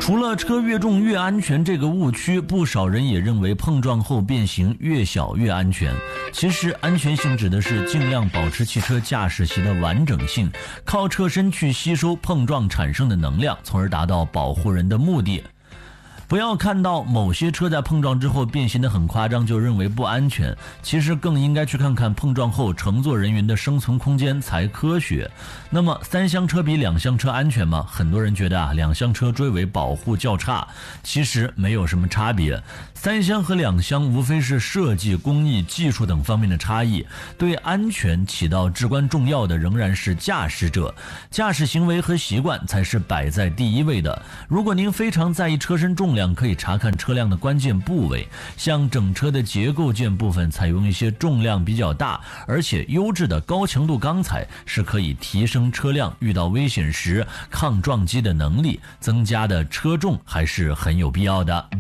除了车越重越安全这个误区，不少人也认为碰撞后变形越小越安全。其实安全性指的是尽量保持汽车驾驶席的完整性，靠车身去吸收碰撞产生的能量，从而达到保护人的目的。不要看到某些车在碰撞之后变形得很夸张就认为不安全，其实更应该去看看碰撞后乘坐人员的生存空间才科学。那么三厢车比两厢车安全吗？很多人觉得两厢车追尾保护较差，其实没有什么差别。三厢和两厢无非是设计、工艺、技术等方面的差异，对安全起到至关重要的仍然是驾驶者，驾驶行为和习惯才是摆在第一位的。如果您非常在意车身重量，可以查看车辆的关键部位，像整车的结构件部分采用一些重量比较大而且优质的高强度钢材，是可以提升车辆遇到危险时抗撞击的能力，增加的车重还是很有必要的。